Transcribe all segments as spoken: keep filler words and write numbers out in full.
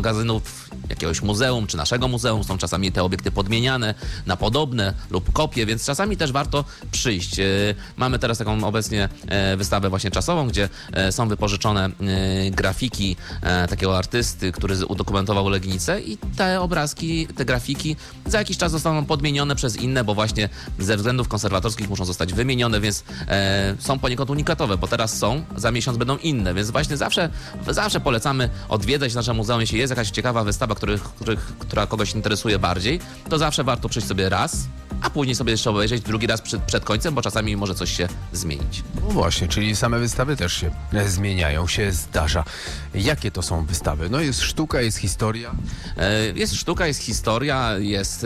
magazynów jakiegoś muzeum, czy naszego muzeum. Są czasami te obiekty podmieniane na podobne lub kopie, więc czasami też warto przyjść. Mamy teraz taką obecnie wystawę właśnie czasową, gdzie są wypożyczone grafiki takiego artysty, który udokumentował Legnicę i te obrazki, te grafiki za jakiś czas zostaną podmienione przez inne, bo właśnie ze względów konserwatorskich muszą zostać wymienione, więc są poniekąd unikatowe, bo teraz są, za miesiąc będą inne, więc właśnie zawsze, zawsze polecamy odwiedzać nasze muzeum, jeśli jest jakaś ciekawa wystawa, których, których, która kogoś interesuje bardziej, to zawsze warto przyjść sobie raz, a później sobie jeszcze obejrzeć drugi raz przed, przed końcem, bo czasami może coś się zmienić. No właśnie, czyli same wystawy też się zmieniają, się zdarza. Jakie to są wystawy? No jest sztuka, jest historia. Jest sztuka, jest historia, jest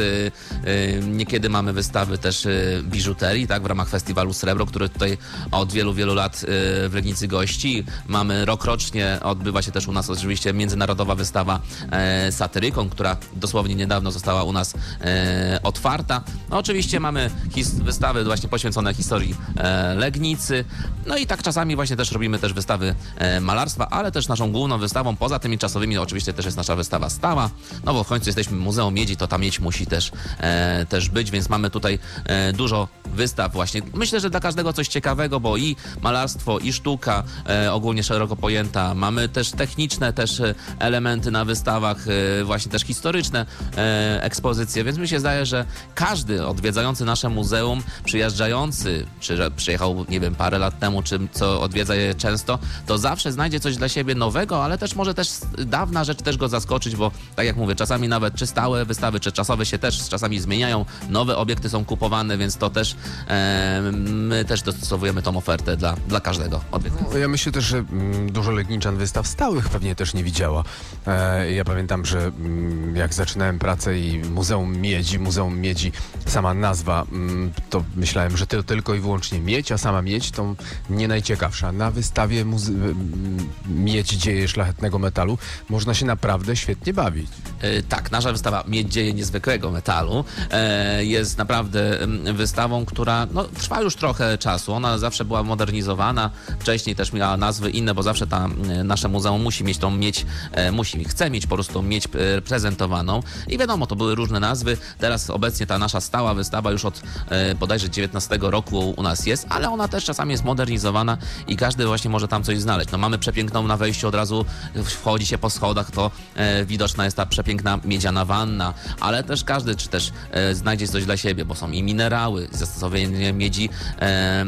niekiedy mamy wystawy też biżuterii, tak, w ramach festiwalu Srebro, który tutaj od wielu, wielu lat w Legnicy gości. Mamy rokrocznie, odbywa się też u nas oczywiście międzynarodowa wystawa Satyrykon, która dosłownie niedawno została u nas otwarta. No oczywiście mamy his- wystawy właśnie poświęcone historii e, Legnicy, no i tak czasami właśnie też robimy też wystawy e, malarstwa, ale też naszą główną wystawą, poza tymi czasowymi, no oczywiście też jest nasza wystawa stała, no bo w końcu jesteśmy Muzeum Miedzi, to ta miedź musi też, e, też być, więc mamy tutaj e, dużo wystaw właśnie. Myślę, że dla każdego coś ciekawego, bo i malarstwo, i sztuka e, ogólnie szeroko pojęta, mamy też techniczne też e, elementy na wystawach, e, właśnie też historyczne e, ekspozycje, więc mi się zdaje, że każdy odwiedzający nasze muzeum, przyjeżdżający, czy że przyjechał, nie wiem, parę lat temu, czy co odwiedza je często, to zawsze znajdzie coś dla siebie nowego, ale też może też dawna rzecz też go zaskoczyć, bo tak jak mówię, czasami nawet czy stałe wystawy, czy czasowe się też czasami zmieniają, nowe obiekty są kupowane, więc to też e, my też dostosowujemy tą ofertę dla, dla każdego odwiedzającego. No, ja myślę też, że mm, dużo Legniczan wystaw stałych pewnie też nie widziała. E, ja pamiętam, że mm, jak zaczynałem pracę i Muzeum Miedzi, Muzeum Miedzi, sama nazwa, to myślałem, że to tylko i wyłącznie miedź, a sama miedź to nie najciekawsza. Na wystawie muze- Miedź dzieje szlachetnego metalu można się naprawdę świetnie bawić. E, tak, nasza wystawa Miedź dzieje niezwykłego metalu e, jest naprawdę wystawą, która no, trwa już trochę czasu. Ona zawsze była modernizowana. Wcześniej też miała nazwy inne, bo zawsze ta, nasze muzeum musi mieć tą miedź, e, musi, chce mieć po prostu tą miedź e, prezentowaną. I wiadomo, to były różne nazwy. Teraz obecnie ta nasza stała wystawa już od e, bodajże dziewiętnastego roku u nas jest, ale ona też czasami jest modernizowana i każdy właśnie może tam coś znaleźć. No mamy przepiękną na wejściu, od razu wchodzi się po schodach, to e, widoczna jest ta przepiękna miedziana wanna, ale też każdy czy też e, znajdzie coś dla siebie, bo są i minerały, zastosowanie miedzi e, e,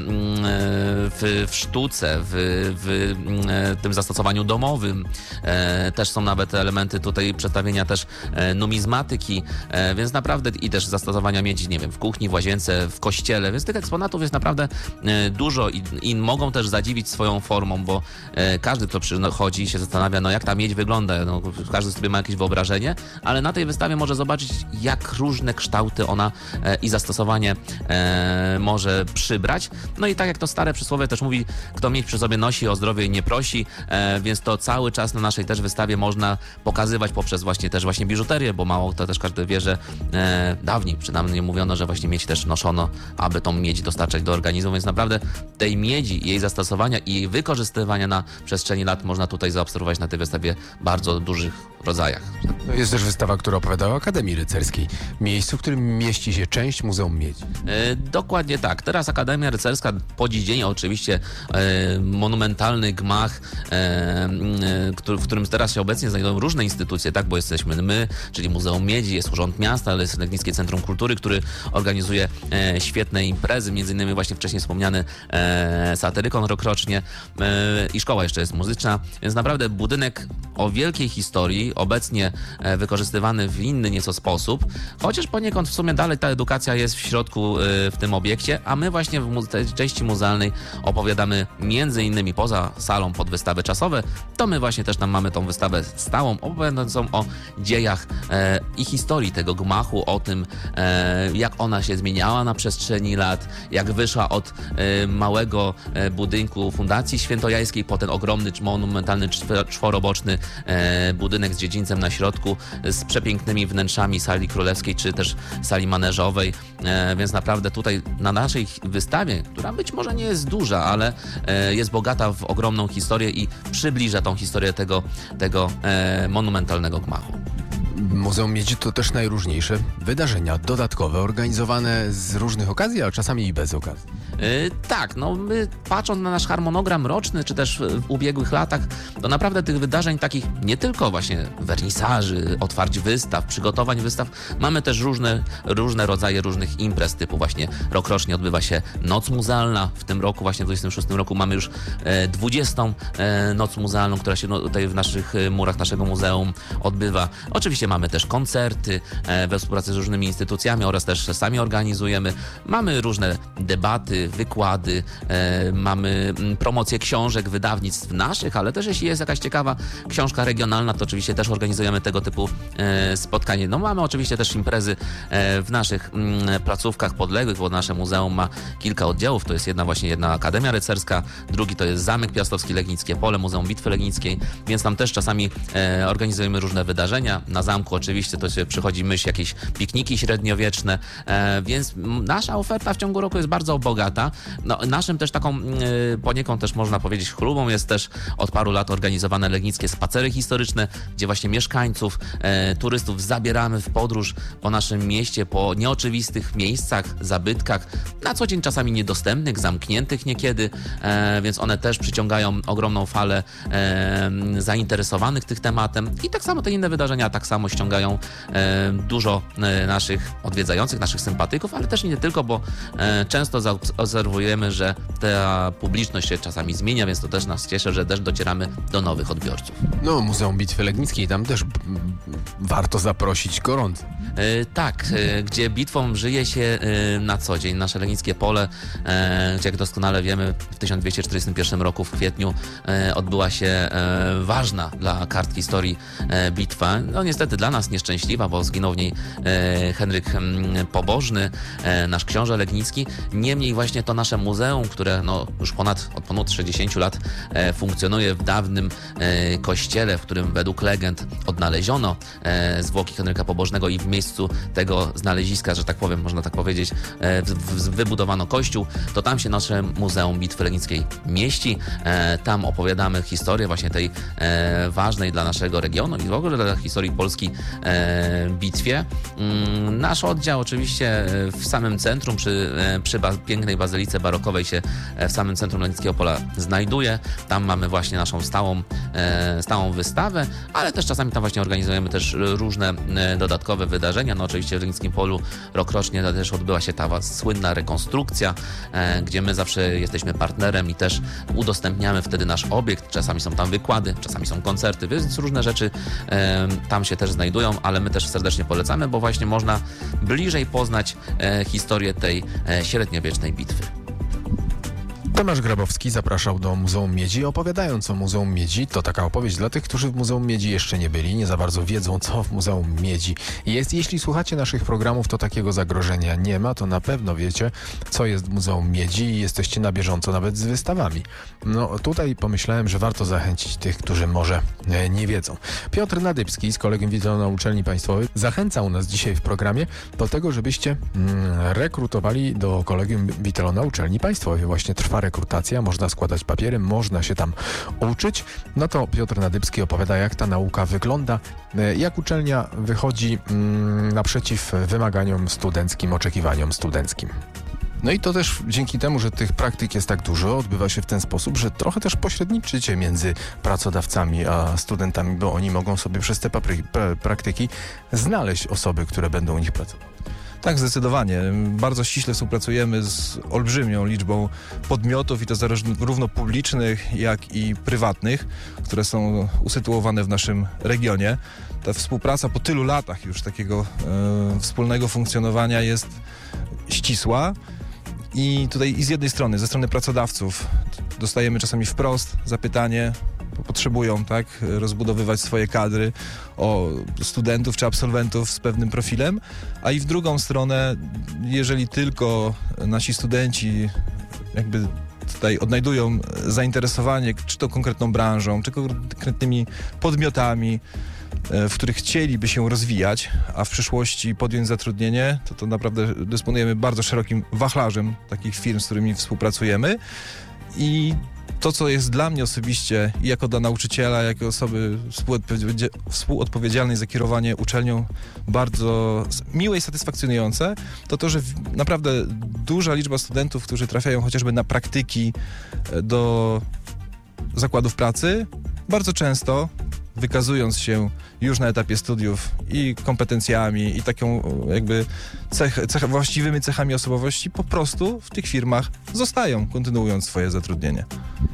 w, w sztuce, w, w e, tym zastosowaniu domowym. E, też są nawet elementy tutaj przedstawienia też e, numizmatyki, e, więc naprawdę i też zastosowania miedzi, nie wiem, w kuchni, w łazience, w kościele, więc tych eksponatów jest naprawdę e, dużo i, i mogą też zadziwić swoją formą, bo e, każdy, kto przychodzi, się zastanawia, no jak ta miedź wygląda, no, każdy sobie ma jakieś wyobrażenie, ale na tej wystawie może zobaczyć, jak różne kształty ona e, i zastosowanie e, może przybrać. No i tak jak to stare przysłowie też mówi, kto miedź przy sobie nosi, o zdrowie nie prosi, e, więc to cały czas na naszej też wystawie można pokazywać poprzez właśnie też właśnie biżuterię, bo mało to też każdy wie, że e, dawniej przynajmniej mówiono, że właśnie miedź też noszono, aby tą miedź dostarczać do organizmu, więc naprawdę tej miedzi, jej zastosowania i jej wykorzystywania na przestrzeni lat można tutaj zaobserwować na tej wystawie bardzo dużych rodzajach. No jest też wystawa, która opowiada o Akademii Rycerskiej, miejscu, w którym mieści się część Muzeum Miedzi. E, dokładnie tak. Teraz Akademia Rycerska po dziś dzień oczywiście e, monumentalny gmach, e, e, który, w którym teraz się obecnie znajdują różne instytucje, tak, bo jesteśmy my, czyli Muzeum Miedzi, jest Urząd Miasta, ale jest Legnickie Centrum Kultury, który organizuje e, świetne imprezy, między innymi właśnie wcześniej wspomniany e, Satyrykon rokrocznie e, i szkoła jeszcze jest muzyczna, więc naprawdę budynek o wielkiej historii, obecnie e, wykorzystywany w inny nieco sposób, chociaż poniekąd w sumie dalej ta edukacja jest w środku e, w tym obiekcie, a my właśnie w mu- tej części muzealnej opowiadamy między innymi poza salą pod wystawy czasowe, to my właśnie też tam mamy tą wystawę stałą, opowiadającą o dziejach e, i historii tego gmachu, o tym e, jak ona się zmieniała na przestrzeni lat, jak wyszła od e, małego e, budynku Fundacji Świętojańskiej po ten ogromny, monumentalny, czworoboczny e, budynek z dziedzińcem na środku, środku z przepięknymi wnętrzami sali królewskiej czy też sali maneżowej, e, więc naprawdę tutaj na naszej wystawie, która być może nie jest duża, ale e, jest bogata w ogromną historię i przybliża tą historię tego, tego e, monumentalnego gmachu. Muzeum Miedzi to też najróżniejsze wydarzenia dodatkowe, organizowane z różnych okazji, a czasami i bez okazji. Yy, tak, no my patrząc na nasz harmonogram roczny, czy też w ubiegłych latach, to naprawdę tych wydarzeń takich nie tylko właśnie wernisaży, otwarć wystaw, przygotowań wystaw, mamy też różne, różne rodzaje różnych imprez, typu właśnie rokrocznie odbywa się Noc Muzealna. W tym roku, właśnie w dwudziestym szóstym roku mamy już e, dwudziestą e, Noc Muzealną, która się no, tutaj w naszych e, murach naszego muzeum odbywa. Oczywiście mamy też koncerty e, we współpracy z różnymi instytucjami oraz też sami organizujemy. Mamy różne debaty, wykłady, e, mamy promocję książek, wydawnictw naszych, ale też jeśli jest jakaś ciekawa książka regionalna, to oczywiście też organizujemy tego typu e, spotkanie. No mamy oczywiście też imprezy e, w naszych m, placówkach podległych, bo nasze muzeum ma kilka oddziałów. To jest jedna właśnie jedna Akademia Rycerska, drugi to jest Zamek Piastowski, Legnickie Pole, Muzeum Bitwy Legnickiej, więc tam też czasami e, organizujemy różne wydarzenia. Na zamku oczywiście to się przychodzi myśl jakieś pikniki średniowieczne, e, więc nasza oferta w ciągu roku jest bardzo bogata. No, naszym też taką y, poniekąd też można powiedzieć chlubą jest też od paru lat organizowane legnickie spacery historyczne, gdzie właśnie mieszkańców, e, turystów zabieramy w podróż po naszym mieście, po nieoczywistych miejscach, zabytkach, na co dzień czasami niedostępnych, zamkniętych niekiedy, e, więc one też przyciągają ogromną falę e, zainteresowanych tych tematem i tak samo te inne wydarzenia tak samo ściągają e, dużo e, naszych odwiedzających, naszych sympatyków, ale też nie tylko, bo e, często zaobserwujemy, że ta publiczność się czasami zmienia, więc to też nas cieszy, że też docieramy do nowych odbiorców. No, Muzeum Bitwy Legnickiej, tam też b- warto zaprosić gorąco. E, tak, e, gdzie bitwą żyje się e, na co dzień. Nasze Legnickie Pole, e, gdzie jak doskonale wiemy, w tysiąc dwieście czterdziestym pierwszym roku w kwietniu e, odbyła się e, ważna dla kart historii e, bitwa. No niestety dla nas nieszczęśliwa, bo zginął w niej e, Henryk m, Pobożny, e, nasz książę legnicki. Niemniej właśnie to nasze muzeum, które no, już ponad, od ponad sześćdziesięciu lat e, funkcjonuje w dawnym e, kościele, w którym według legend odnaleziono e, zwłoki Henryka Pobożnego i w miejscu tego znaleziska, że tak powiem, można tak powiedzieć, e, w, w, wybudowano kościół, to tam się nasze Muzeum Bitwy Legnickiej mieści. E, tam opowiadamy historię właśnie tej e, ważnej dla naszego regionu i w ogóle dla historii Polski e, bitwie. Mm, nasz oddział oczywiście w samym centrum, przy, e, przy ba- pięknej bazylice barokowej się w samym centrum Legnickiego Pola znajduje. Tam mamy właśnie naszą stałą, e, stałą wystawę, ale też czasami tam właśnie organizujemy też różne e, dodatkowe wydarzenia. No oczywiście w Legnickim Polu rokrocznie też odbyła się ta słynna rekonstrukcja, e, gdzie my zawsze jesteśmy partnerem i też udostępniamy wtedy nasz obiekt. Czasami są tam wykłady, czasami są koncerty, więc różne rzeczy e, tam się też znajdują, ale my też serdecznie polecamy, bo właśnie można bliżej poznać e, historię tej e, średniowiecznej bitwy. Tomasz Grabowski zapraszał do Muzeum Miedzi, opowiadając o Muzeum Miedzi. To taka opowieść dla tych, którzy w Muzeum Miedzi jeszcze nie byli, nie za bardzo wiedzą, co w Muzeum Miedzi jest. Jeśli słuchacie naszych programów, to takiego zagrożenia nie ma, to na pewno wiecie, co jest w Muzeum Miedzi i jesteście na bieżąco nawet z wystawami. No tutaj pomyślałem, że warto zachęcić tych, którzy może nie wiedzą. Piotr Nadybski z Kolegium Witolona Uczelni Państwowej zachęcał nas dzisiaj w programie do tego, żebyście mm, rekrutowali do Kolegium Witolona Uczelni Państwowej. Właśnie trwa rekrutacja, można składać papiery, można się tam uczyć. No to Piotr Nadybski opowiada, jak ta nauka wygląda, jak uczelnia wychodzi mm, naprzeciw wymaganiom studenckim, oczekiwaniom studenckim. No i to też dzięki temu, że tych praktyk jest tak dużo, odbywa się w ten sposób, że trochę też pośredniczycie między pracodawcami a studentami, bo oni mogą sobie przez te papry- pra- praktyki znaleźć osoby, które będą u nich pracować. Tak, zdecydowanie. Bardzo ściśle współpracujemy z olbrzymią liczbą podmiotów i to zarówno publicznych, jak i prywatnych, które są usytuowane w naszym regionie. Ta współpraca po tylu latach już takiego e, wspólnego funkcjonowania jest ścisła. I tutaj i z jednej strony, ze strony pracodawców dostajemy czasami wprost zapytanie, bo potrzebują tak rozbudowywać swoje kadry o studentów czy absolwentów z pewnym profilem, a i w drugą stronę, jeżeli tylko nasi studenci jakby tutaj odnajdują zainteresowanie czy to konkretną branżą, czy konkretnymi podmiotami, w których chcieliby się rozwijać, a w przyszłości podjąć zatrudnienie, to to naprawdę dysponujemy bardzo szerokim wachlarzem takich firm, z którymi współpracujemy. I to, co jest dla mnie osobiście i jako dla nauczyciela, jako osoby współodpowiedzialnej, współodpowiedzialnej za kierowanie uczelnią bardzo miłe i satysfakcjonujące, to to, że naprawdę duża liczba studentów, którzy trafiają chociażby na praktyki do zakładów pracy, bardzo często wykazując się już na etapie studiów i kompetencjami, i taką jakby cech, cech, właściwymi cechami osobowości, po prostu w tych firmach zostają, kontynuując swoje zatrudnienie.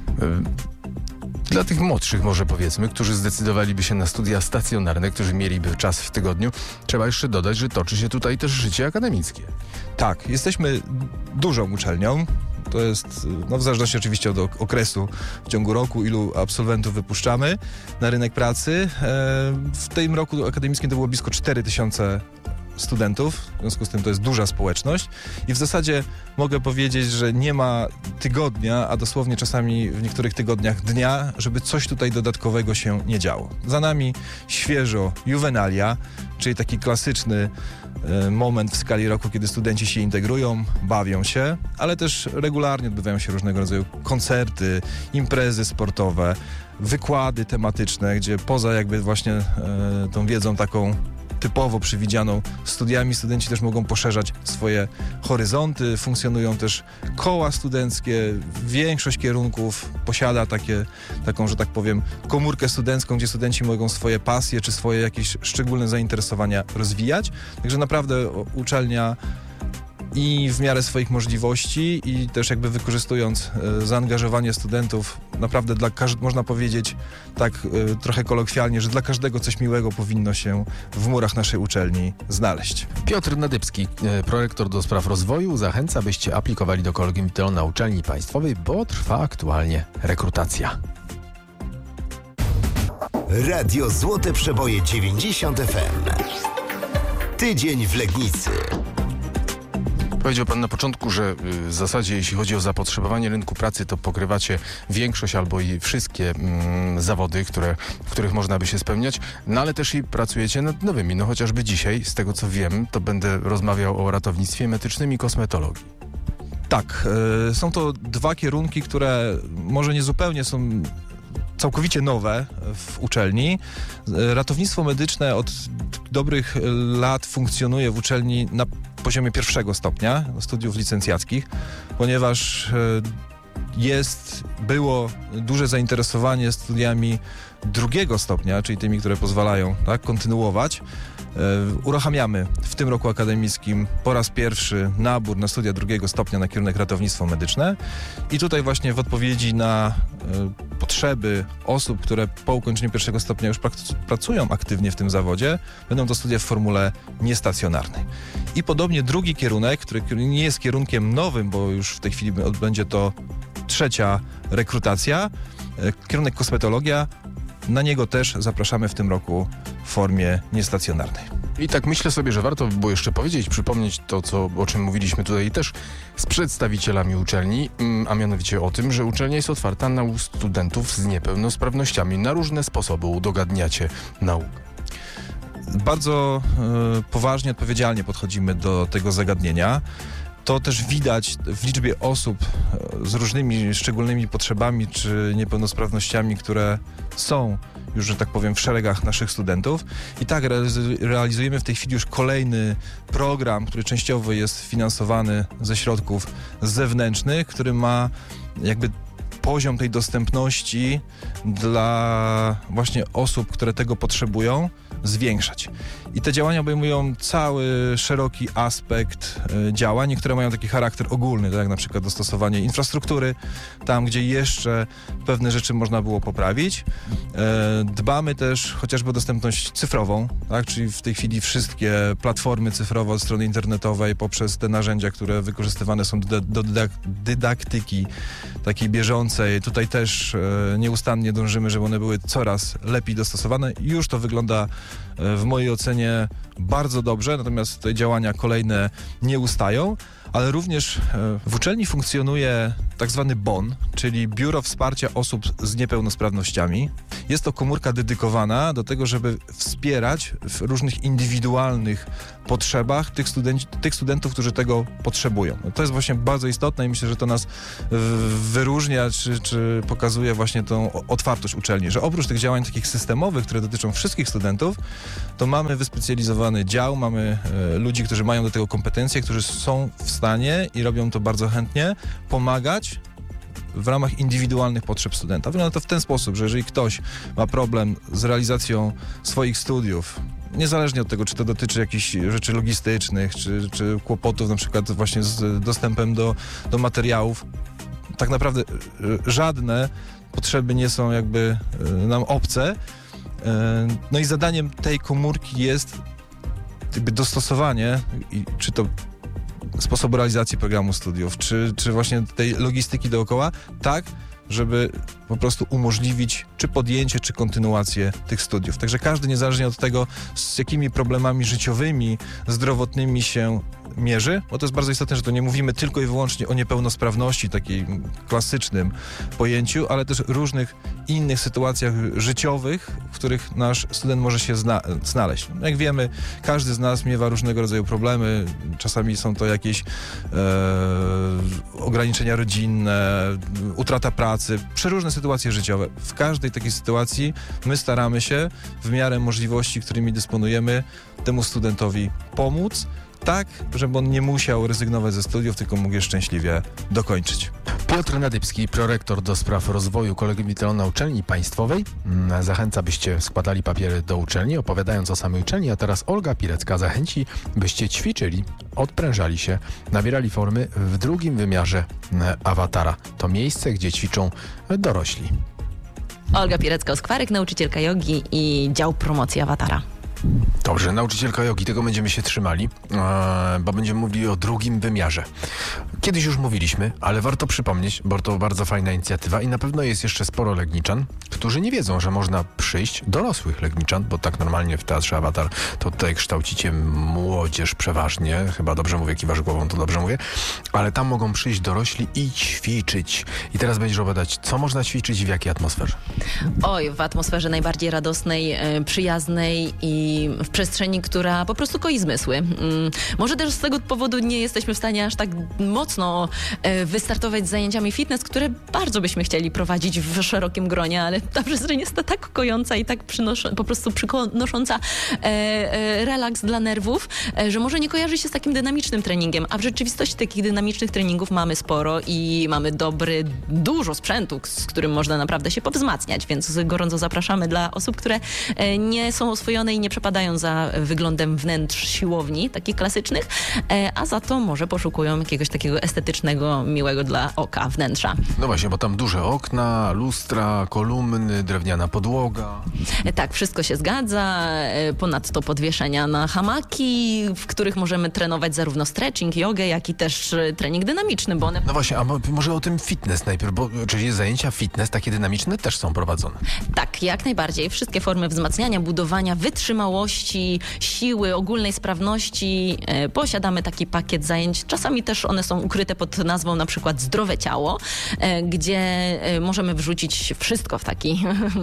Dla tych młodszych może powiedzmy, którzy zdecydowaliby się na studia stacjonarne, którzy mieliby czas w tygodniu, trzeba jeszcze dodać, że toczy się tutaj też życie akademickie. Tak, jesteśmy dużą uczelnią. To jest, no w zależności oczywiście od okresu w ciągu roku, ilu absolwentów wypuszczamy na rynek pracy. W tym roku akademickim to było blisko cztery tysiące studentów, w związku z tym to jest duża społeczność i w zasadzie mogę powiedzieć, że nie ma tygodnia, a dosłownie czasami w niektórych tygodniach dnia, żeby coś tutaj dodatkowego się nie działo. Za nami świeżo juwenalia, czyli taki klasyczny e, moment w skali roku, kiedy studenci się integrują, bawią się, ale też regularnie odbywają się różnego rodzaju koncerty, imprezy sportowe, wykłady tematyczne, gdzie poza jakby właśnie e, tą wiedzą taką typowo przewidzianą studiami, studenci też mogą poszerzać swoje horyzonty, funkcjonują też koła studenckie, większość kierunków posiada takie, taką, że tak powiem, komórkę studencką, gdzie studenci mogą swoje pasje czy swoje jakieś szczególne zainteresowania rozwijać, także naprawdę uczelnia i w miarę swoich możliwości i też jakby wykorzystując e, zaangażowanie studentów, naprawdę dla każ- można powiedzieć tak e, trochę kolokwialnie, że dla każdego coś miłego powinno się w murach naszej uczelni znaleźć. Piotr Nadybski, e, prorektor do spraw rozwoju, zachęca, byście aplikowali do Collegium Witelo na uczelni państwowej, bo trwa aktualnie rekrutacja. Radio Złote Przeboje dziewięćdziesiąt F M. Tydzień w Legnicy. Powiedział pan na początku, że w zasadzie jeśli chodzi o zapotrzebowanie rynku pracy, to pokrywacie większość albo i wszystkie mm, zawody, które, w których można by się spełniać, no ale też i pracujecie nad nowymi. No chociażby dzisiaj, z tego co wiem, to będę rozmawiał o ratownictwie medycznym i kosmetologii. Tak, y, są to dwa kierunki, które może nie zupełnie są całkowicie nowe w uczelni. Ratownictwo medyczne od dobrych lat funkcjonuje w uczelni na poziomie pierwszego stopnia studiów licencjackich, ponieważ jest, było duże zainteresowanie studiami drugiego stopnia, czyli tymi, które pozwalają tak, kontynuować. Uruchamiamy w tym roku akademickim po raz pierwszy nabór na studia drugiego stopnia na kierunek ratownictwo medyczne i tutaj właśnie w odpowiedzi na y, potrzeby osób, które po ukończeniu pierwszego stopnia już prak- pracują aktywnie w tym zawodzie, będą to studia w formule niestacjonarnej. I podobnie drugi kierunek, który nie jest kierunkiem nowym, bo już w tej chwili będzie to trzecia rekrutacja, y, kierunek kosmetologia. Na niego też zapraszamy w tym roku w formie niestacjonarnej. I tak myślę sobie, że warto by było jeszcze powiedzieć, przypomnieć to, co, o czym mówiliśmy tutaj też z przedstawicielami uczelni, a mianowicie o tym, że uczelnia jest otwarta na studentów z niepełnosprawnościami. Na różne sposoby udogadniacie naukę. Bardzo y, poważnie, odpowiedzialnie podchodzimy do tego zagadnienia. To też widać w liczbie osób z różnymi szczególnymi potrzebami czy niepełnosprawnościami, które są już, że tak powiem, w szeregach naszych studentów. I tak realizujemy w tej chwili już kolejny program, który częściowo jest finansowany ze środków zewnętrznych, który ma jakby poziom tej dostępności dla właśnie osób, które tego potrzebują, zwiększać. I te działania obejmują cały szeroki aspekt y, działań. Niektóre mają taki charakter ogólny, tak jak na przykład dostosowanie infrastruktury, tam gdzie jeszcze pewne rzeczy można było poprawić. E, dbamy też chociażby o dostępność cyfrową, tak? Czyli w tej chwili wszystkie platformy cyfrowe od strony internetowej poprzez te narzędzia, które wykorzystywane są do, do dydak- dydaktyki takiej bieżącej. Tutaj też e, nieustannie dążymy, żeby one były coraz lepiej dostosowane. Już to wygląda w mojej ocenie bardzo dobrze, natomiast te działania kolejne nie ustają, ale również w uczelni funkcjonuje tak zwany B O N, czyli Biuro Wsparcia Osób z Niepełnosprawnościami. Jest to komórka dedykowana do tego, żeby wspierać w różnych indywidualnych potrzebach tych, studenci, tych studentów, którzy tego potrzebują. No to jest właśnie bardzo istotne i myślę, że to nas wyróżnia, czy, czy pokazuje właśnie tą otwartość uczelni, że oprócz tych działań takich systemowych, które dotyczą wszystkich studentów, to mamy wyspecjalizowany dział, mamy e, ludzi, którzy mają do tego kompetencje, którzy są w stanie i robią to bardzo chętnie, pomagać w ramach indywidualnych potrzeb studenta. Wygląda to w ten sposób, że jeżeli ktoś ma problem z realizacją swoich studiów, niezależnie od tego, czy to dotyczy jakichś rzeczy logistycznych, czy, czy kłopotów na przykład właśnie z dostępem do, do materiałów, tak naprawdę żadne potrzeby nie są jakby nam obce. No i zadaniem tej komórki jest jakby dostosowanie, czy to sposobu realizacji programu studiów, czy, czy właśnie tej logistyki dookoła, tak, żeby po prostu umożliwić czy podjęcie, czy kontynuację tych studiów. Także każdy, niezależnie od tego, z jakimi problemami życiowymi, zdrowotnymi się mierzy, bo to jest bardzo istotne, że to nie mówimy tylko i wyłącznie o niepełnosprawności, takiej klasycznym pojęciu, ale też różnych innych sytuacjach życiowych, w których nasz student może się zna- znaleźć. Jak wiemy, każdy z nas miewa różnego rodzaju problemy, czasami są to jakieś e, ograniczenia rodzinne, utrata pracy, przeróżne sytuacje życiowe. W każdej takiej sytuacji my staramy się w miarę możliwości, którymi dysponujemy, temu studentowi pomóc, tak, żeby on nie musiał rezygnować ze studiów, tylko mógł je szczęśliwie dokończyć. Piotr Nadybski, prorektor do spraw rozwoju Kolegium na Uczelni Państwowej. Zachęca, byście składali papiery do uczelni, opowiadając o samej uczelni, a teraz Olga Pilecka zachęci, byście ćwiczyli, odprężali się, nabierali formy w drugim wymiarze awatara. To miejsce, gdzie ćwiczą dorośli. Olga Pilecka-Oskwarek, nauczycielka jogi i dział promocji awatara. Dobrze, nauczycielka jogi, tego będziemy się trzymali, e, bo będziemy mówili o drugim wymiarze. Kiedyś już mówiliśmy, ale warto przypomnieć, bo to bardzo fajna inicjatywa i na pewno jest jeszcze sporo legniczan, którzy nie wiedzą, że można przyjść, dorosłych legniczan, bo tak normalnie w Teatrze Awatar to tutaj kształcicie młodzież przeważnie, chyba dobrze mówię, kiwasz głową, to dobrze mówię, ale tam mogą przyjść dorośli i ćwiczyć. I teraz będziesz opowiadać, co można ćwiczyć i w jakiej atmosferze? Oj, w atmosferze najbardziej radosnej, przyjaznej i w przestrzeni, która po prostu koi zmysły. Może też z tego powodu nie jesteśmy w stanie aż tak mocno wystartować z zajęciami fitness, które bardzo byśmy chcieli prowadzić w szerokim gronie, ale ta przestrzeń jest tak kojąca i tak przynosz- po prostu przynosząca relaks dla nerwów, że może nie kojarzy się z takim dynamicznym treningiem, a w rzeczywistości takich dynamicznych treningów mamy sporo i mamy dobry, dużo sprzętu, z którym można naprawdę się powzmacniać, więc gorąco zapraszamy dla osób, które nie są oswojone i nie przepadają za wyglądem wnętrz siłowni, takich klasycznych, a za to może poszukują jakiegoś takiego estetycznego, miłego dla oka wnętrza. No właśnie, bo tam duże okna, lustra, kolumny, drewniana podłoga. Tak, wszystko się zgadza. Ponadto podwieszenia na hamaki, w których możemy trenować zarówno stretching, jogę, jak i też trening dynamiczny, bo one... No właśnie, a może o tym fitness najpierw, bo czyli zajęcia fitness, takie dynamiczne, też są prowadzone. Tak, jak najbardziej. Wszystkie formy wzmacniania, budowania, wytrzymałości, siły, ogólnej sprawności. E, posiadamy taki pakiet zajęć. Czasami też one są ukryte pod nazwą na przykład zdrowe ciało, e, gdzie e, możemy wrzucić wszystko w taki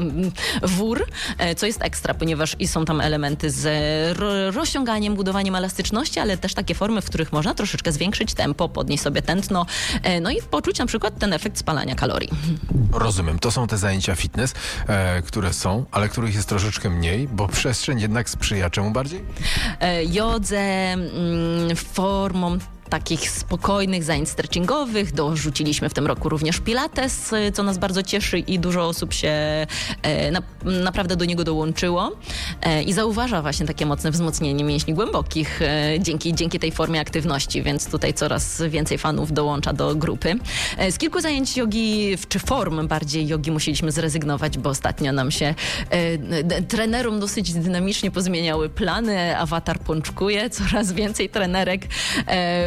wór, e, co jest ekstra, ponieważ i są tam elementy z ro- rozciąganiem, budowaniem elastyczności, ale też takie formy, w których można troszeczkę zwiększyć tempo, podnieść sobie tętno, e, no i poczuć na przykład ten efekt spalania kalorii. Rozumiem, to są te zajęcia fitness, e, które są, ale których jest troszeczkę mniej, bo przestrzeń jednak sprzyja czemu bardziej? E, jodze, mm, formą takich spokojnych zajęć stretchingowych. Dorzuciliśmy w tym roku również pilates, co nas bardzo cieszy i dużo osób się e, na, naprawdę do niego dołączyło e, i zauważa właśnie takie mocne wzmocnienie mięśni głębokich e, dzięki, dzięki tej formie aktywności, więc tutaj coraz więcej fanów dołącza do grupy. E, z kilku zajęć jogi, czy form bardziej jogi musieliśmy zrezygnować, bo ostatnio nam się e, d- trenerom dosyć dynamicznie pozmieniały plany. Awatar pączkuje, coraz więcej trenerek e,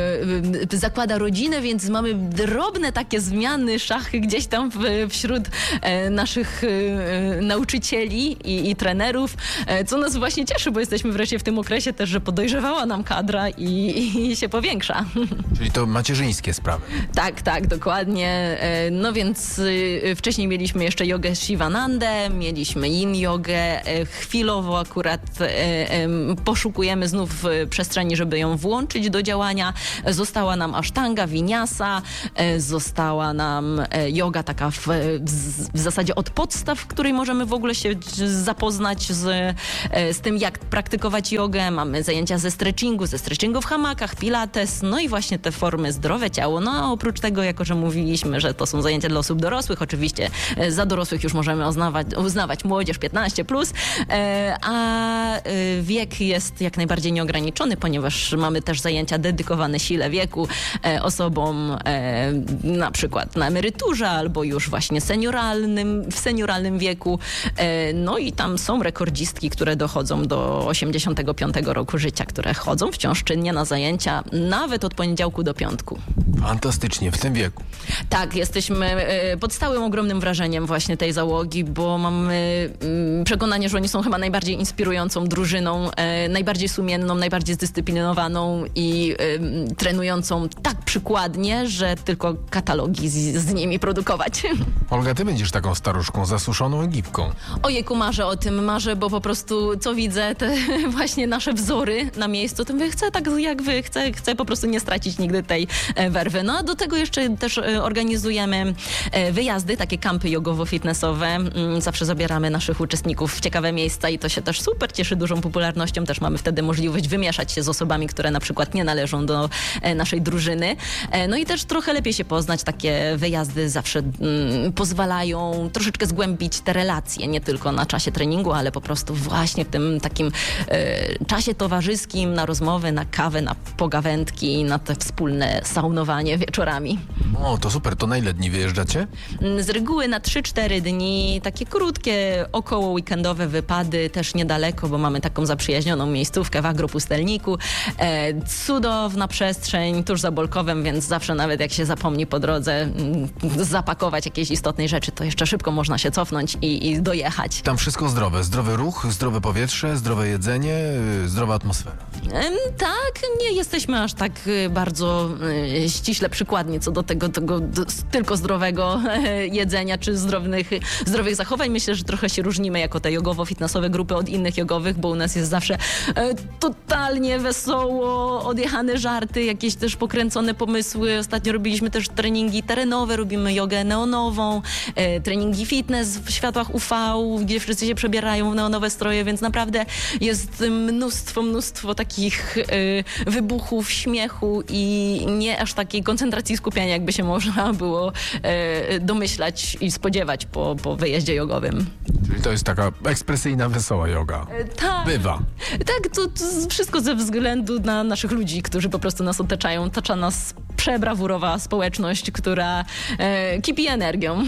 e, zakłada rodzinę, więc mamy drobne takie zmiany, szachy gdzieś tam w, wśród e, naszych e, nauczycieli i, i trenerów, e, co nas właśnie cieszy, bo jesteśmy wreszcie w tym okresie też, że podojrzewała nam kadra i, i się powiększa. Czyli to macierzyńskie sprawy. Tak, tak, dokładnie. E, no więc e, wcześniej mieliśmy jeszcze jogę Shivanandę, mieliśmy yin jogę. E, chwilowo akurat e, e, poszukujemy znów e, przestrzeni, żeby ją włączyć do działania. E, została nam asztanga, vinyasa, e, została nam e, joga taka w, w, w zasadzie od podstaw, w której możemy w ogóle się zapoznać z, e, z tym, jak praktykować jogę. Mamy zajęcia ze stretchingu, ze stretchingu w hamakach, pilates, no i właśnie te formy zdrowe ciało. No a oprócz tego, jako że mówiliśmy, że to są zajęcia dla osób dorosłych, oczywiście e, za dorosłych już możemy uznawać, uznawać młodzież piętnaście plus, e, a e, wiek jest jak najbardziej nieograniczony, ponieważ mamy też zajęcia dedykowane sile wieku, e, osobom e, na przykład na emeryturze albo już właśnie senioralnym, w senioralnym wieku. E, no i tam są rekordzistki, które dochodzą do osiemdziesiątego piątego roku życia, które chodzą wciąż czynnie na zajęcia, nawet od poniedziałku do piątku. Fantastycznie, w tym wieku. Tak, jesteśmy e, pod stałym ogromnym wrażeniem właśnie tej załogi, bo mamy mm, przekonanie, że oni są chyba najbardziej inspirującą drużyną, e, najbardziej sumienną, najbardziej zdyscyplinowaną i e, trenującą tak przykładnie, że tylko katalogi z, z nimi produkować. Olga, ty będziesz taką staruszką, zasuszoną Egipką. Ojejku, marzę o tym, marzę, bo po prostu co widzę, te właśnie nasze wzory na miejscu, to mówię, chcę tak jak wy, chcę, chcę po prostu nie stracić nigdy tej e, werwy. No a do tego jeszcze też e, organizujemy e, wyjazdy, takie kampy jogowo-fitnessowe. Mm, zawsze zabieramy naszych uczestników w ciekawe miejsca i to się też super cieszy dużą popularnością. Też mamy wtedy możliwość wymieszać się z osobami, które na przykład nie należą do e, naszej drużyny. E, no i też trochę lepiej się poznać. Takie wyjazdy zawsze mm, pozwalają troszeczkę zgłębić te relacje, nie tylko na czasie treningu, ale po prostu właśnie w tym takim e, czasie towarzyskim, na rozmowy, na kawę, na pogawędki, na te wspólne saunowanie wieczorami. O, to super. To na ile dni wyjeżdżacie? Z reguły na trzy cztery dni, takie krótkie, około weekendowe wypady, też niedaleko, bo mamy taką zaprzyjaźnioną miejscówkę w Agropustelniku. E, cudowna przestrzeń, tuż za Bolkowem, więc zawsze nawet jak się zapomni po drodze m, zapakować jakieś istotnej rzeczy, to jeszcze szybko można się cofnąć i, i dojechać. Tam wszystko zdrowe. Zdrowy ruch, zdrowe powietrze, zdrowe jedzenie, yy, zdrowa atmosfera. E, tak, nie jesteśmy aż tak y, bardzo y, ściśle przykładni co do tego, tego d- tylko zdrowego e, jedzenia czy zdrowych, zdrowych zachowań. Myślę, że trochę się różnimy jako te jogowo-fitnessowe grupy od innych jogowych, bo u nas jest zawsze e, totalnie wesoło, odjechane żarty, jakieś też pokręcone pomysły. Ostatnio robiliśmy też treningi terenowe, robimy jogę neonową, e, treningi fitness w światłach U V, gdzie wszyscy się przebierają w neonowe stroje, więc naprawdę jest mnóstwo, mnóstwo takich e, wybuchów, śmiechu i nie aż takiej koncentracji skupiania, jakby się można było e, domyślać i spodziewać po, po wyjeździe jogowym. Czyli to jest taka ekspresyjna, wesoła joga. E, tak. Bywa. Tak, to, to wszystko ze względu na naszych ludzi, którzy po prostu nas otaczają. Otacza nas przebrawurowa społeczność, która e, kipi energią.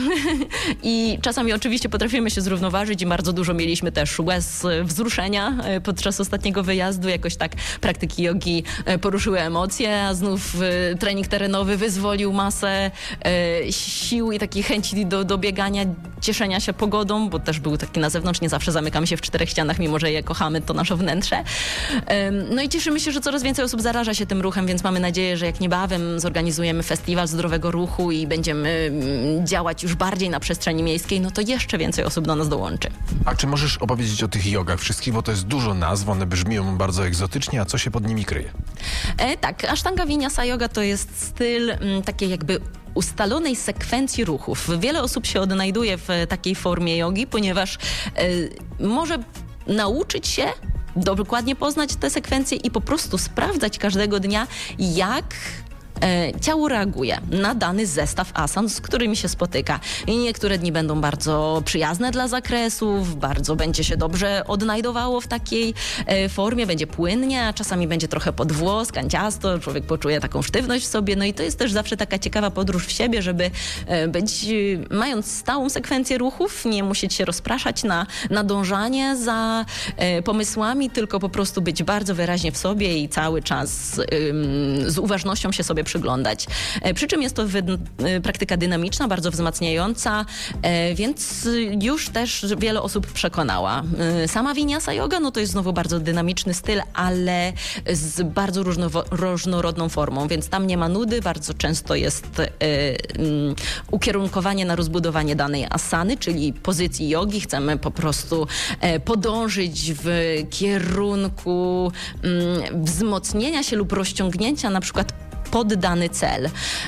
I czasami oczywiście potrafimy się zrównoważyć i bardzo dużo mieliśmy też łez wzruszenia e, podczas ostatniego wyjazdu. Jakoś tak praktyki jogi e, poruszyły emocje, a znów e, trening terenowy wyzwolił masę e, sił i takiej chęci do, do biegania, cieszenia się pogodą, bo też był taki na zewnątrz, nie zawsze zamykamy się w czterech ścianach, mimo że je kochamy, to nasze wnętrze. E, no i cieszymy się, że coraz więcej osób zaraża się tym ruchem, więc mamy nadzieję, że jak niebawem zorganizujemy festiwal zdrowego ruchu i będziemy mm, działać już bardziej na przestrzeni miejskiej, no to jeszcze więcej osób do nas dołączy. A czy możesz opowiedzieć o tych jogach wszystkich, bo to jest dużo nazw, one brzmią bardzo egzotycznie, a co się pod nimi kryje? E, tak, Ashtanga Vinyasa Yoga to jest styl m, takiej jakby ustalonej sekwencji ruchów. Wiele osób się odnajduje w takiej formie jogi, ponieważ e, może nauczyć się dokładnie poznać te sekwencje i po prostu sprawdzać każdego dnia, jak e, ciało reaguje na dany zestaw asan, z którymi się spotyka. I niektóre dni będą bardzo przyjazne dla zakresów, bardzo będzie się dobrze odnajdowało w takiej e, formie, będzie płynnie, a czasami będzie trochę podwłos, kanciasto, człowiek poczuje taką sztywność w sobie, no i to jest też zawsze taka ciekawa podróż w siebie, żeby e, być, e, mając stałą sekwencję ruchów, nie musieć się rozpraszać na nadążanie za e, pomysłami, tylko po prostu być bardzo wyraźnie w sobie i cały czas e, z uważnością się sobie przyglądać. E, przy czym jest to wy, e, praktyka dynamiczna, bardzo wzmacniająca, e, więc już też wiele osób przekonała. E, sama Vinyasa yoga, no to jest znowu bardzo dynamiczny styl, ale z bardzo różnowo, różnorodną formą, więc tam nie ma nudy, bardzo często jest e, um, ukierunkowanie na rozbudowanie danej asany, czyli pozycji jogi. Chcemy po prostu e, podążyć w kierunku um, wzmocnienia się lub rozciągnięcia na przykład pod dany cel.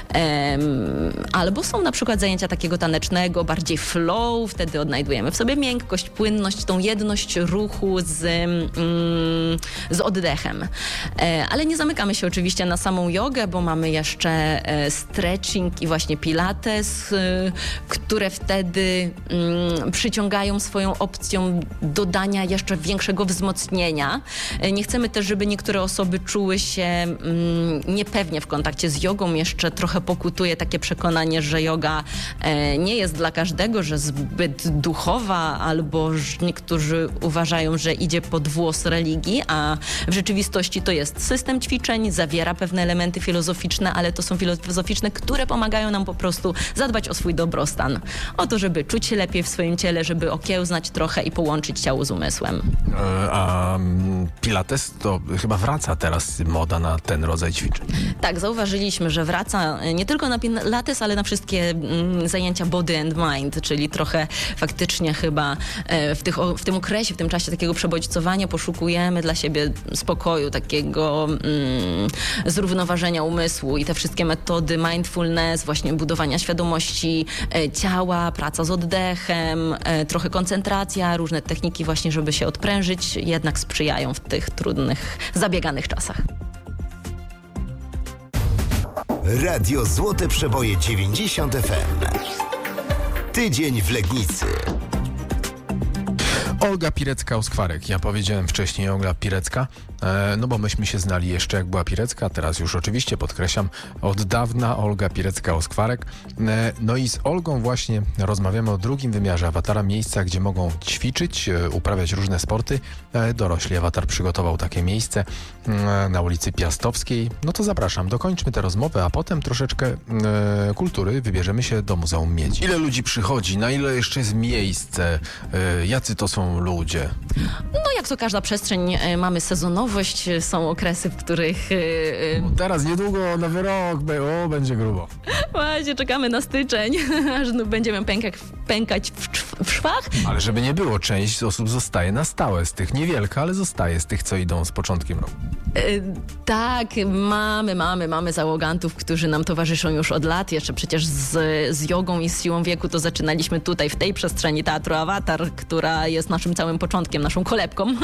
Um, albo są na przykład zajęcia takiego tanecznego, bardziej flow, wtedy odnajdujemy w sobie miękkość, płynność, tą jedność ruchu z, um, z oddechem. E, ale nie zamykamy się oczywiście na samą jogę, bo mamy jeszcze e, stretching i właśnie pilates, e, które wtedy um, przyciągają swoją opcją dodania jeszcze większego wzmocnienia. E, nie chcemy też, żeby niektóre osoby czuły się um, niepewnie w kontakcie z jogą. Jeszcze trochę pokutuje takie przekonanie, że joga e, nie jest dla każdego, że zbyt duchowa, albo że niektórzy uważają, że idzie pod włos religii, a w rzeczywistości to jest system ćwiczeń, zawiera pewne elementy filozoficzne, ale to są filozoficzne, które pomagają nam po prostu zadbać o swój dobrostan. O to, żeby czuć się lepiej w swoim ciele, żeby okiełznać trochę i połączyć ciało z umysłem. E, a pilates to chyba wraca teraz moda na ten rodzaj ćwiczeń. Tak, zauważyliśmy, że wraca nie tylko na pilates, ale na wszystkie mm, zajęcia body and mind, czyli trochę faktycznie chyba e, w, tych, o, w tym okresie, w tym czasie takiego przebodźcowania poszukujemy dla siebie spokoju, takiego mm, zrównoważenia umysłu i te wszystkie metody mindfulness, właśnie budowania świadomości e, ciała, praca z oddechem, e, trochę koncentracja, różne techniki właśnie, żeby się odprężyć, jednak sprzyjają w tych trudnych, zabieganych czasach. Radio Złote Przeboje dziewięćdziesiąt F M. Tydzień w Legnicy. Olga Pirecka-Oskwarek. Ja powiedziałem wcześniej Olga Pirecka, e, no bo myśmy się znali jeszcze jak była Pirecka, teraz już oczywiście podkreślam, od dawna Olga Pirecka-Oskwarek. E, no i z Olgą właśnie rozmawiamy o drugim wymiarze awatara, miejsca, gdzie mogą ćwiczyć, e, uprawiać różne sporty. E, dorośli awatar przygotował takie miejsce e, na ulicy Piastowskiej. No to zapraszam, dokończmy tę rozmowę, a potem troszeczkę e, kultury, wybierzemy się do Muzeum Miedzi. Ile ludzi przychodzi, na ile jeszcze jest miejsce, e, jacy to są ludzie? No jak to każda przestrzeń, e, mamy sezonowość, e, są okresy, w których... E, e, Teraz niedługo nowy rok, o, będzie grubo. Właśnie czekamy na styczeń, aż no, będziemy pękać, pękać w, w szwach. Ale żeby nie było, część osób zostaje na stałe z tych, niewielka, ale zostaje z tych, co idą z początkiem roku. E, tak, mamy, mamy, mamy załogantów, którzy nam towarzyszą już od lat. Jeszcze przecież z, z jogą i z siłą wieku to zaczynaliśmy tutaj, w tej przestrzeni Teatru Awatar, która jest naszym całym początkiem, naszą kolebką.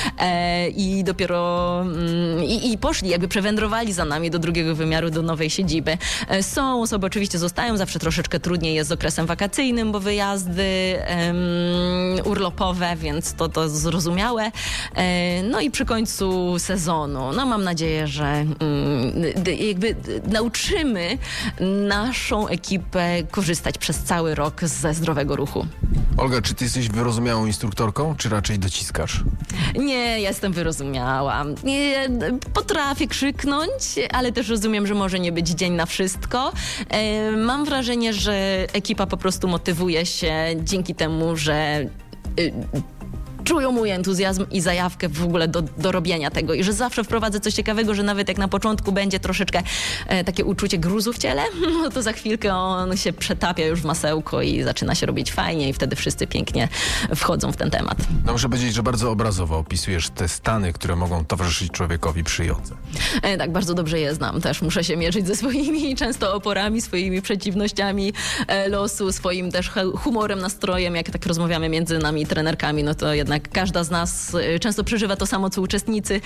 E, I dopiero mm, i, i poszli, jakby przewędrowali za nami do drugiego wymiaru, do nowej siedziby. E, są osoby, oczywiście zostają, zawsze troszeczkę trudniej jest z okresem wakacyjnym, bo wyjazdy em, urlopowe, więc to, to zrozumiałe. E, no i przy końcu sezonu, no mam nadzieję, że mm, d, jakby d, nauczymy naszą ekipę korzystać przez cały rok ze zdrowego ruchu. Olga, czy ty jesteś wyrozumiałą instruktorką, czy raczej dociskasz? Nie, jestem wyrozumiała. Nie, potrafię krzyknąć, ale też rozumiem, że może nie być dzień na wszystko. E, mam wrażenie, że ekipa po prostu motywuje się dzięki temu, że y, czują mój entuzjazm i zajawkę w ogóle do, do robienia tego i że zawsze wprowadzę coś ciekawego, że nawet jak na początku będzie troszeczkę e, takie uczucie gruzu w ciele, no to za chwilkę on się przetapia już w masełko i zaczyna się robić fajnie i wtedy wszyscy pięknie wchodzą w ten temat. No muszę powiedzieć, że bardzo obrazowo opisujesz te stany, które mogą towarzyszyć człowiekowi przy jodze. E, tak, bardzo dobrze je znam. Też muszę się mierzyć ze swoimi często oporami, swoimi przeciwnościami e, losu, swoim też humorem, nastrojem. Jak tak rozmawiamy między nami trenerkami, no to jednak jednak każda z nas e, często przeżywa to samo, co uczestnicy,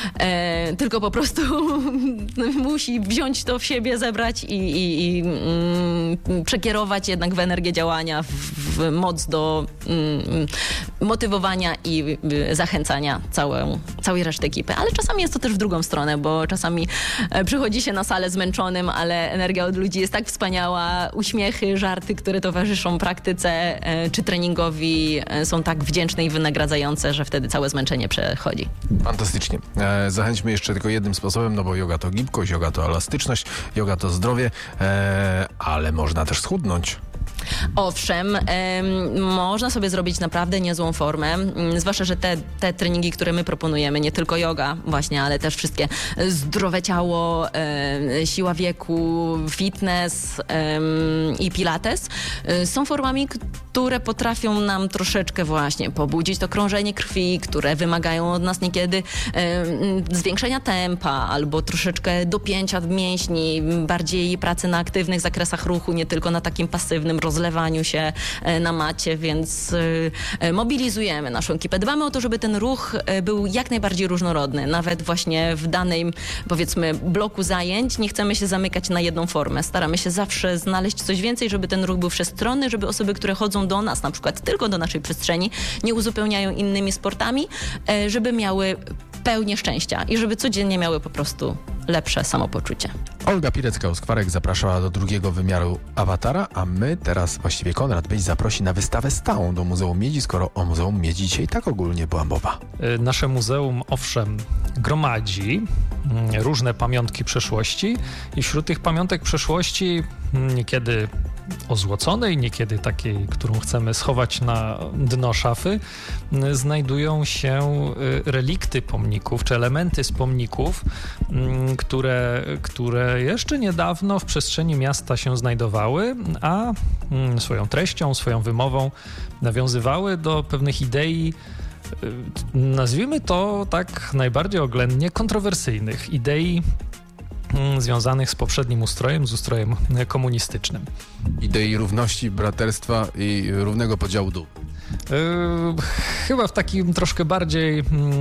e, tylko po prostu musi wziąć to w siebie, zebrać i, i, i mm, przekierować jednak w energię działania, w, w moc do mm, motywowania i y, zachęcania całą, całej reszty ekipy. Ale czasami jest to też w drugą stronę, bo czasami e, przychodzi się na salę zmęczonym, ale energia od ludzi jest tak wspaniała, uśmiechy, żarty, które towarzyszą praktyce e, czy treningowi e, są tak wdzięczne i wynagradzające, że wtedy całe zmęczenie przechodzi. Fantastycznie. E, zachęćmy jeszcze tylko jednym sposobem, no bo joga to gibkość, joga to elastyczność, joga to zdrowie, e, ale można też schudnąć. Owszem, em, można sobie zrobić naprawdę niezłą formę, m, zwłaszcza, że te, te treningi, które my proponujemy, nie tylko yoga właśnie, ale też wszystkie zdrowe ciało, e, siła wieku, fitness em, i pilates e, są formami, które potrafią nam troszeczkę właśnie pobudzić to krążenie krwi, które wymagają od nas niekiedy e, zwiększenia tempa albo troszeczkę dopięcia mięśni, bardziej pracy na aktywnych zakresach ruchu, nie tylko na takim pasywnym rozlewaniu się na macie, więc mobilizujemy naszą ekipę. Dbamy o to, żeby ten ruch był jak najbardziej różnorodny. Nawet właśnie w danym, powiedzmy, bloku zajęć nie chcemy się zamykać na jedną formę. Staramy się zawsze znaleźć coś więcej, żeby ten ruch był wszechstronny, żeby osoby, które chodzą do nas, na przykład tylko do naszej przestrzeni, nie uzupełniają innymi sportami, żeby miały pełnię szczęścia i żeby codziennie miały po prostu lepsze samopoczucie. Olga Pilecka-Uskwarek zapraszała do drugiego wymiaru awatara, a my teraz, właściwie Konrad Byś zaprosi na wystawę stałą do Muzeum Miedzi, skoro o Muzeum Miedzi dzisiaj tak ogólnie była mowa. Nasze muzeum, owszem, gromadzi różne pamiątki przeszłości i wśród tych pamiątek przeszłości niekiedy ozłoconej, niekiedy takiej, którą chcemy schować na dno szafy, znajdują się relikty pomników, czy elementy z pomników, które, które jeszcze niedawno w przestrzeni miasta się znajdowały, a swoją treścią, swoją wymową nawiązywały do pewnych idei, nazwijmy to tak najbardziej oględnie, kontrowersyjnych idei związanych z poprzednim ustrojem, z ustrojem komunistycznym. Idei równości, braterstwa i równego podziału dóbr. Yy, chyba w takim troszkę bardziej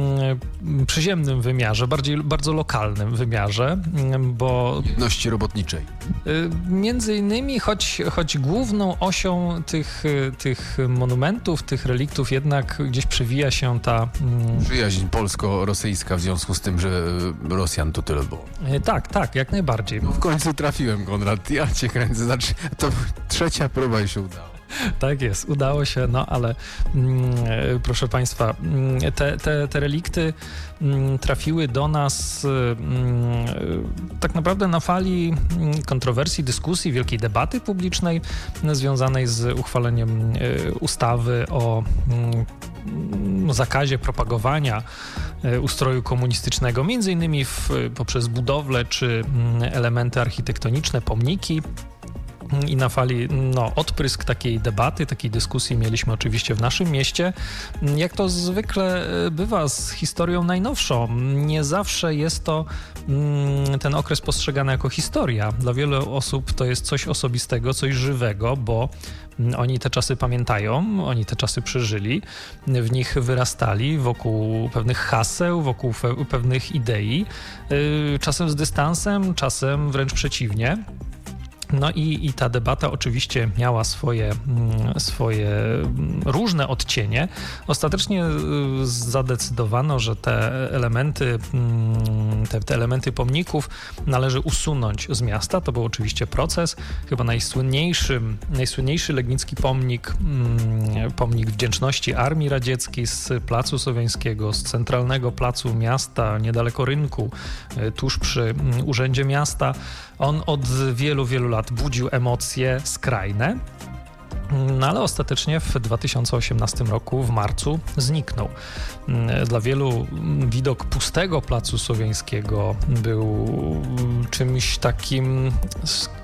yy, przyziemnym wymiarze, bardziej, bardzo lokalnym wymiarze, yy, bo... Jedności robotniczej. Yy, między innymi, choć, choć główną osią tych, yy, tych monumentów, tych reliktów jednak gdzieś przewija się ta... Yy, Przyjaźń polsko-rosyjska w związku z tym, że Rosjan tu tyle było. Yy, tak, tak, jak najbardziej. No w końcu trafiłem, Konrad, ja cię kręcę, znaczy to trzecia próba i się udała. Tak jest, udało się, no ale mm, proszę Państwa, te, te, te relikty mm, trafiły do nas mm, tak naprawdę na fali kontrowersji, dyskusji, wielkiej debaty publicznej związanej z uchwaleniem y, ustawy o mm, zakazie propagowania y, ustroju komunistycznego, między innymi w, poprzez budowlę czy mm, elementy architektoniczne, pomniki. I na fali, no, odprysk takiej debaty, takiej dyskusji mieliśmy oczywiście w naszym mieście. Jak to zwykle bywa z historią najnowszą, nie zawsze jest to mm, ten okres postrzegany jako historia. Dla wielu osób to jest coś osobistego, coś żywego, bo oni te czasy pamiętają, oni te czasy przeżyli, w nich wyrastali wokół pewnych haseł, wokół fe- pewnych idei, yy, czasem z dystansem, czasem wręcz przeciwnie. No i, i ta debata oczywiście miała swoje, swoje różne odcienie. Ostatecznie zadecydowano, że te elementy, te, te elementy pomników należy usunąć z miasta. To był oczywiście proces. Chyba najsłynniejszy, najsłynniejszy legnicki pomnik, pomnik wdzięczności Armii Radzieckiej z Placu Słowiańskiego, z centralnego placu miasta, niedaleko rynku, tuż przy Urzędzie Miasta. On od wielu, wielu lat budził emocje skrajne, no ale ostatecznie w dwa tysiące osiemnastym roku, w marcu, zniknął. Dla wielu widok pustego Placu Słowiańskiego był czymś takim,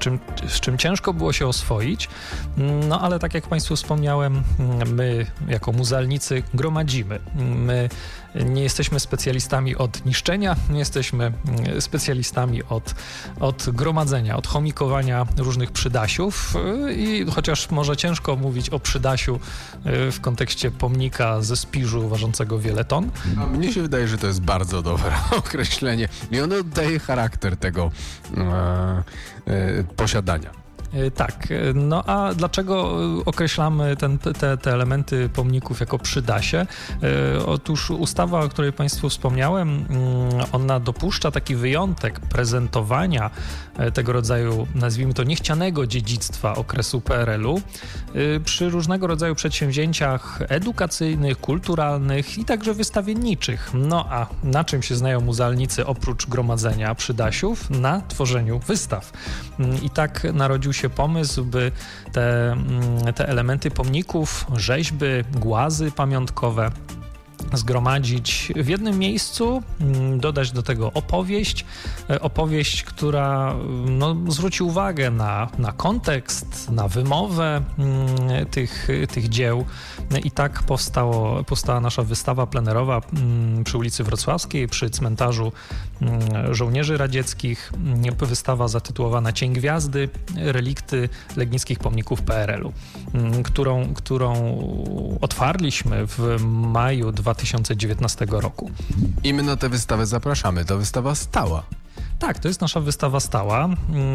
czym, z czym ciężko było się oswoić. No ale tak jak Państwu wspomniałem, my jako muzealnicy gromadzimy. My nie jesteśmy specjalistami od niszczenia, nie jesteśmy specjalistami od, od gromadzenia, od chomikowania różnych przydasiów i chociaż może ciężko mówić o przydasiu w kontekście pomnika ze Spiżu ważącego wiele ton. A mnie się wydaje, że to jest bardzo dobre określenie i ono oddaje charakter tego e, e, posiadania. Tak, no a dlaczego określamy ten, te, te elementy pomników jako przydasie? Otóż ustawa, o której Państwu wspomniałem, ona dopuszcza taki wyjątek prezentowania tego rodzaju, nazwijmy to, niechcianego dziedzictwa okresu P R L u przy różnego rodzaju przedsięwzięciach edukacyjnych, kulturalnych i także wystawienniczych. No a na czym się znają muzealnicy oprócz gromadzenia przydasiów? Na tworzeniu wystaw. I tak narodził się pomysł, by te, te elementy pomników, rzeźby, głazy pamiątkowe zgromadzić w jednym miejscu, dodać do tego opowieść, opowieść, która no, zwróci uwagę na, na kontekst, na wymowę tych, tych dzieł i tak powstało, powstała nasza wystawa plenerowa przy ulicy Wrocławskiej, przy cmentarzu żołnierzy radzieckich, wystawa zatytułowana Cień Gwiazdy, relikty legnickich pomników P R L u, którą, którą otwarliśmy w maju dwa tysiące dziewiętnastego roku. I my na tę wystawę zapraszamy. To wystawa stała. Tak, to jest nasza wystawa stała,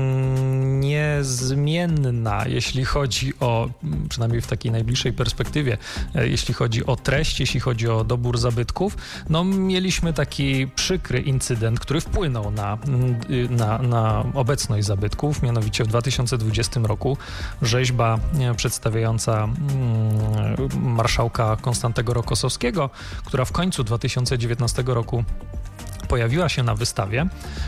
niezmienna, jeśli chodzi o, przynajmniej w takiej najbliższej perspektywie, jeśli chodzi o treść, jeśli chodzi o dobór zabytków. No, mieliśmy taki przykry incydent, który wpłynął na, na, na obecność zabytków, mianowicie w dwa tysiące dwudziestym roku rzeźba przedstawiająca marszałka Konstantego Rokossowskiego, która w końcu dwa tysiące dziewiętnastego roku pojawiła się na wystawie,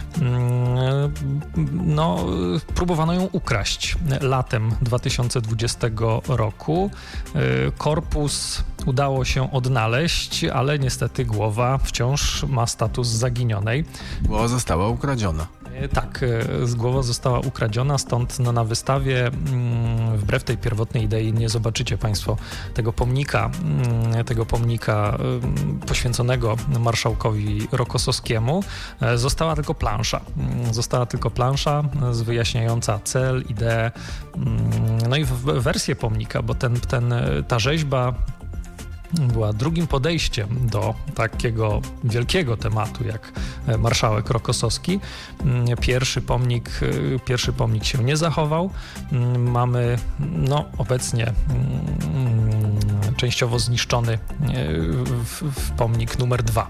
no, próbowano ją ukraść latem dwa tysiące dwudziestego roku. Korpus udało się odnaleźć, ale niestety głowa wciąż ma status zaginionej. Głowa została ukradziona. Tak, głowa została ukradziona, stąd no, na wystawie wbrew tej pierwotnej idei nie zobaczycie Państwo tego pomnika, tego pomnika poświęconego marszałkowi Rokossowskiemu. Została tylko plansza. Została tylko plansza wyjaśniająca cel, ideę, no i wersję pomnika, bo ten, ten, ta rzeźba była drugim podejściem do takiego wielkiego tematu jak marszałek Rokossowski. Pierwszy pomnik, pierwszy pomnik się nie zachował. Mamy no, obecnie częściowo zniszczony w, w pomnik numer dwa.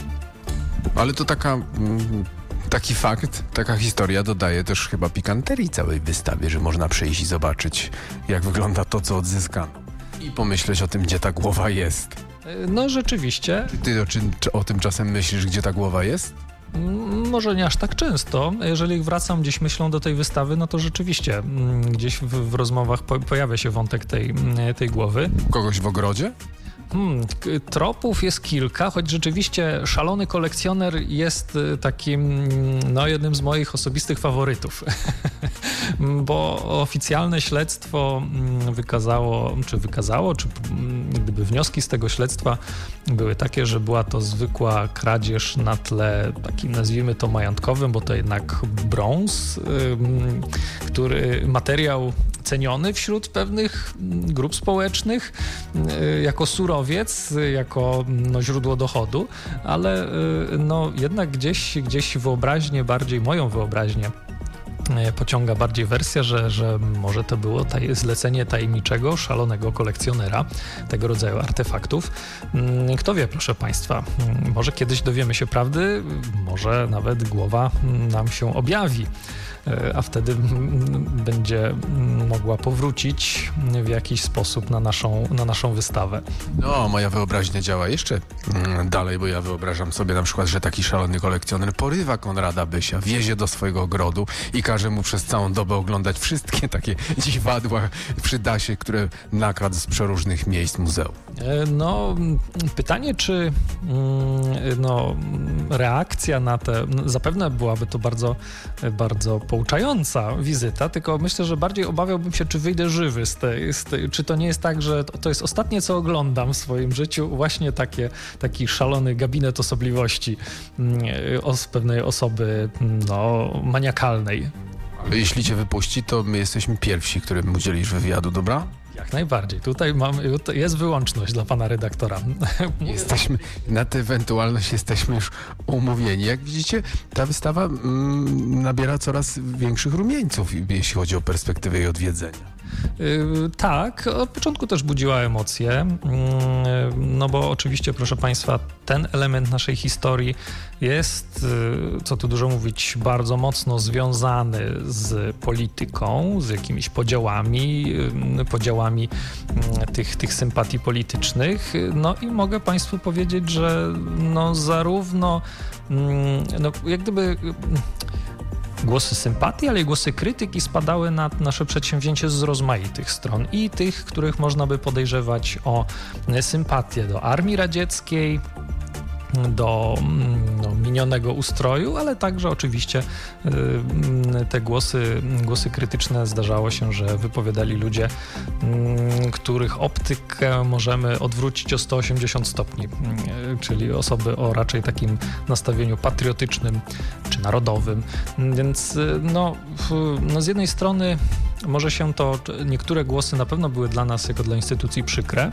Ale to taka... Taki fakt, taka historia dodaje też chyba pikanterii całej wystawie, że można przyjść i zobaczyć, jak wygląda to, co odzyskano. I pomyśleć o tym, gdzie ta głowa jest. No rzeczywiście. Ty o, czy, czy o tym czasem myślisz, gdzie ta głowa jest? Może nie aż tak często. Jeżeli wracam gdzieś myślą do tej wystawy, no to rzeczywiście gdzieś w, w rozmowach po, pojawia się wątek tej, tej głowy. U kogoś w ogrodzie? Hmm, tropów jest kilka, choć rzeczywiście szalony kolekcjoner jest takim, no, jednym z moich osobistych faworytów, bo oficjalne śledztwo wykazało, czy wykazało, czy gdyby wnioski z tego śledztwa były takie, że była to zwykła kradzież na tle takim, nazwijmy to, majątkowym, bo to jednak brąz, który materiał ceniony wśród pewnych grup społecznych jako surowiec, jako no, źródło dochodu, ale no, jednak gdzieś, gdzieś wyobraźnię, bardziej moją wyobraźnię pociąga bardziej wersja, że, że może to było taj- zlecenie tajemniczego, szalonego kolekcjonera tego rodzaju artefaktów. Kto wie, proszę Państwa, może kiedyś dowiemy się prawdy, może nawet głowa nam się objawi, a wtedy będzie mogła powrócić w jakiś sposób na naszą, na naszą wystawę. No, moja wyobraźnia działa jeszcze dalej, bo ja wyobrażam sobie na przykład, że taki szalony kolekcjoner porywa Konrada Bysia, wiezie do swojego ogrodu i każe mu przez całą dobę oglądać wszystkie takie dziwadła, przydasie, które nakradł z przeróżnych miejsc muzeum. No, pytanie, czy no, reakcja na te, no, zapewne byłaby to bardzo, bardzo pouczająca wizyta, tylko myślę, że bardziej obawiałbym się, czy wyjdę żywy z tej, z tej czy to nie jest tak, że to, to jest ostatnie, co oglądam w swoim życiu, właśnie takie, taki szalony gabinet osobliwości os, pewnej osoby no, maniakalnej. Ale jeśli cię wypuści, to my jesteśmy pierwsi, którym udzielisz wywiadu, dobra? Jak najbardziej. Tutaj mamy, jest wyłączność dla pana redaktora. Jesteśmy, na tę ewentualność jesteśmy już umówieni. Jak widzicie, ta wystawa mm, nabiera coraz większych rumieńców, jeśli chodzi o perspektywę jej odwiedzenia. Yy, tak, od początku też budziła emocje, yy, no bo oczywiście, proszę Państwa, ten element naszej historii jest, yy, co tu dużo mówić, bardzo mocno związany z polityką, z jakimiś podziałami, yy, podziałami yy, tych, tych sympatii politycznych. No i mogę Państwu powiedzieć, że no zarówno yy, no, jak gdyby... Yy, głosy sympatii, ale i głosy krytyki spadały na nasze przedsięwzięcie z rozmaitych stron i tych, których można by podejrzewać o sympatię do armii radzieckiej, do no, minionego ustroju, ale także oczywiście y, te głosy, głosy krytyczne zdarzało się, że wypowiadali ludzie, y, których optykę możemy odwrócić o sto osiemdziesiąt stopni, y, czyli osoby o raczej takim nastawieniu patriotycznym czy narodowym. Więc y, no, f, no z jednej strony może się to, niektóre głosy na pewno były dla nas jako dla instytucji przykre,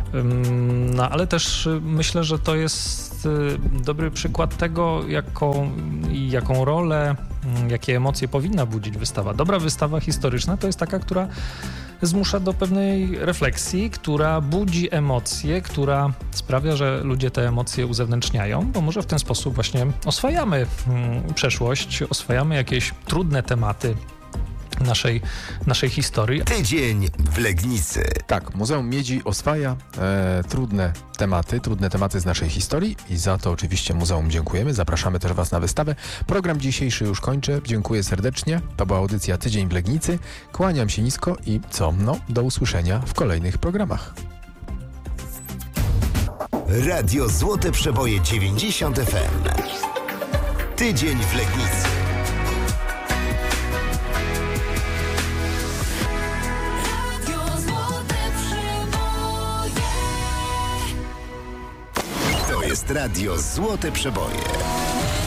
no ale też myślę, że to jest dobry przykład tego, jaką, jaką rolę, jakie emocje powinna budzić wystawa. Dobra wystawa historyczna to jest taka, która zmusza do pewnej refleksji, która budzi emocje, która sprawia, że ludzie te emocje uzewnętrzniają, bo może w ten sposób właśnie oswajamy przeszłość, oswajamy jakieś trudne tematy naszej, naszej historii. Tydzień w Legnicy. Tak, Muzeum Miedzi oswaja e, trudne tematy, trudne tematy z naszej historii i za to oczywiście muzeum dziękujemy. Zapraszamy też Was na wystawę. Program dzisiejszy już kończę. Dziękuję serdecznie. To była audycja Tydzień w Legnicy. Kłaniam się nisko i co? No, do usłyszenia w kolejnych programach. Radio Złote Przeboje dziewięćdziesiąt F M. Tydzień w Legnicy. To jest Radio Złote Przeboje.